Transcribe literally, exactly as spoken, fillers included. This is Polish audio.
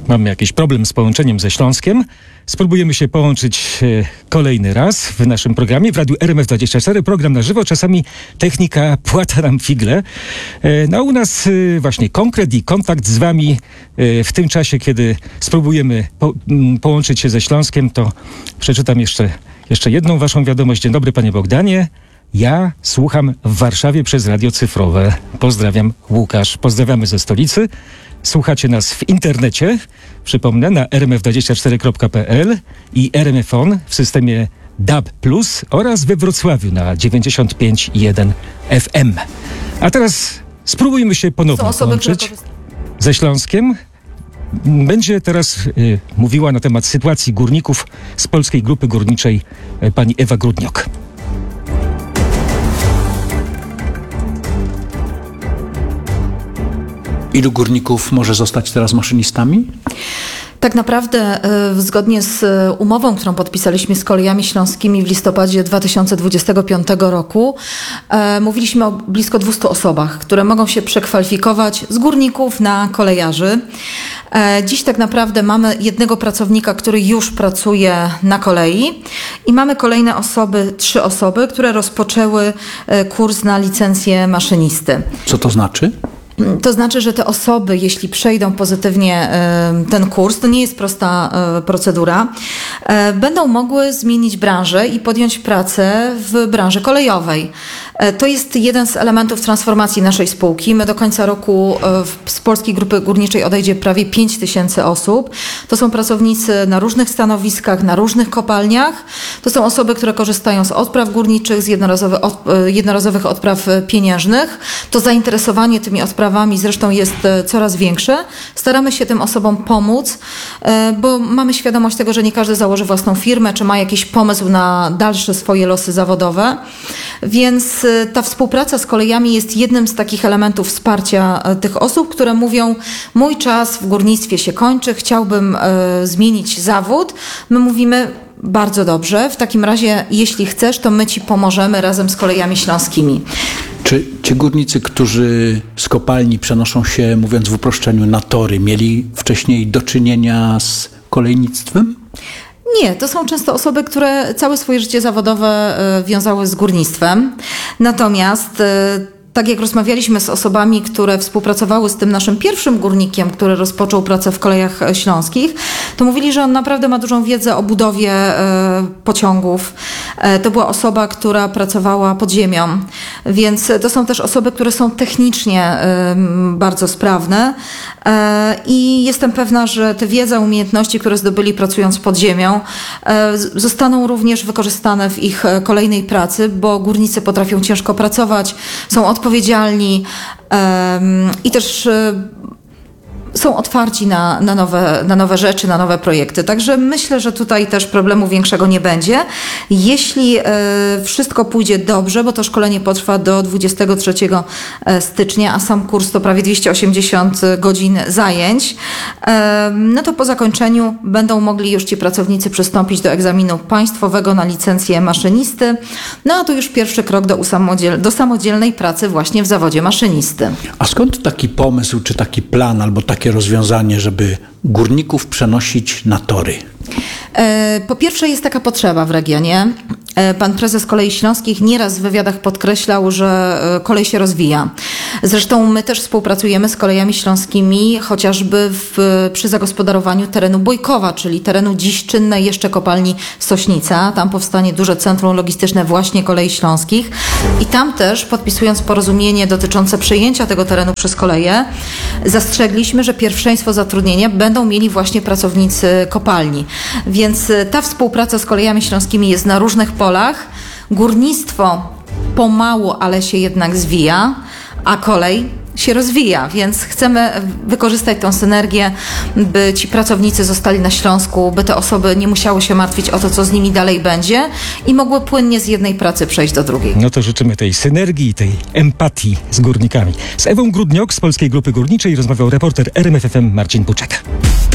mamy jakiś problem z połączeniem ze Śląskiem. Spróbujemy się połączyć e, kolejny raz w naszym programie w Radiu R M F dwadzieścia cztery. Program na żywo. Czasami technika płata nam figle. E, no u nas e, właśnie konkret i kontakt z wami e, w tym czasie, kiedy spróbujemy po, m, połączyć się ze Śląskiem, to przeczytam jeszcze, jeszcze jedną waszą wiadomość. Dzień dobry, panie Bogdanie. Ja słucham w Warszawie przez radio cyfrowe. Pozdrawiam, Łukasz. Pozdrawiamy ze stolicy. Słuchacie nas w internecie, przypomnę, na r m f dwadzieścia cztery kropka p l i R M F on w systemie D A B plus, oraz we Wrocławiu na dziewięćdziesiąt pięć i jeden F M. A teraz spróbujmy się ponownie połączyć ze Śląskiem. Będzie teraz y, mówiła na temat sytuacji górników z Polskiej Grupy Górniczej y, pani Ewa Grudniok. Ilu górników może zostać teraz maszynistami? Tak naprawdę y, zgodnie z y, umową, którą podpisaliśmy z Kolejami Śląskimi w listopadzie dwa tysiące dwudziestego piątego roku, y, mówiliśmy o blisko dwustu osobach, które mogą się przekwalifikować z górników na kolejarzy. Y, dziś tak naprawdę mamy jednego pracownika, który już pracuje na kolei, i mamy kolejne osoby, trzy osoby, które rozpoczęły y, kurs na licencję maszynisty. Co to znaczy? To znaczy, że te osoby, jeśli przejdą pozytywnie y, ten kurs, to nie jest prosta y, procedura, y, będą mogły zmienić branżę i podjąć pracę w branży kolejowej. Y, to jest jeden z elementów transformacji naszej spółki. My do końca roku y, z Polskiej Grupy Górniczej odejdzie prawie pięć tysięcy osób. To są pracownicy na różnych stanowiskach, na różnych kopalniach. To są osoby, które korzystają z odpraw górniczych, z jednorazowych, od, y, jednorazowych odpraw pieniężnych. To zainteresowanie tymi odprawami zresztą jest coraz większe. Staramy się tym osobom pomóc, bo mamy świadomość tego, że nie każdy założy własną firmę, czy ma jakiś pomysł na dalsze swoje losy zawodowe. Więc ta współpraca z kolejami jest jednym z takich elementów wsparcia tych osób, które mówią: mój czas w górnictwie się kończy, chciałbym zmienić zawód. My mówimy: bardzo dobrze, w takim razie jeśli chcesz, to my ci pomożemy razem z Kolejami Śląskimi. Czy ci górnicy, którzy z kopalni przenoszą się, mówiąc w uproszczeniu, na tory, mieli wcześniej do czynienia z kolejnictwem? Nie, to są często osoby, które całe swoje życie zawodowe y, wiązały z górnictwem. Natomiast y, tak jak rozmawialiśmy z osobami, które współpracowały z tym naszym pierwszym górnikiem, który rozpoczął pracę w Kolejach Śląskich, to mówili, że on naprawdę ma dużą wiedzę o budowie e, pociągów. E, to była osoba, która pracowała pod ziemią, więc to są też osoby, które są technicznie e, bardzo sprawne e, i jestem pewna, że te wiedza, umiejętności, które zdobyli pracując pod ziemią, e, zostaną również wykorzystane w ich kolejnej pracy, bo górnicy potrafią ciężko pracować, są odpowiedzialni um, i też um, są otwarci na, na, nowe, na nowe rzeczy, na nowe projekty. Także myślę, że tutaj też problemu większego nie będzie. Jeśli e, wszystko pójdzie dobrze, bo to szkolenie potrwa do dwudziestego trzeciego stycznia, a sam kurs to prawie dwieście osiemdziesiąt godzin zajęć, e, no to po zakończeniu będą mogli już ci pracownicy przystąpić do egzaminu państwowego na licencję maszynisty. No a to już pierwszy krok do, usamodziel- do samodzielnej pracy właśnie w zawodzie maszynisty. A skąd taki pomysł, czy taki plan, albo takie rozwiązanie, żeby górników przenosić na tory? Po pierwsze, jest taka potrzeba w regionie. Pan prezes Kolei Śląskich nieraz w wywiadach podkreślał, że kolej się rozwija. Zresztą my też współpracujemy z Kolejami Śląskimi, chociażby w, przy zagospodarowaniu terenu Bojkowa, czyli terenu dziś czynnej jeszcze kopalni Sośnica. Tam powstanie duże centrum logistyczne właśnie Kolei Śląskich. I tam też, podpisując porozumienie dotyczące przejęcia tego terenu przez koleje, zastrzegliśmy, że pierwszeństwo zatrudnienia będą mieli właśnie pracownicy kopalni. Więc ta współpraca z Kolejami Śląskimi jest na różnych polach. Górnictwo pomału, ale się jednak zwija, a kolej się rozwija, więc chcemy wykorzystać tę synergię, by ci pracownicy zostali na Śląsku, by te osoby nie musiały się martwić o to, co z nimi dalej będzie i mogły płynnie z jednej pracy przejść do drugiej. No to życzymy tej synergii, tej empatii z górnikami. Z Ewą Grudniok z Polskiej Grupy Górniczej rozmawiał reporter R M F F M Marcin Buczek.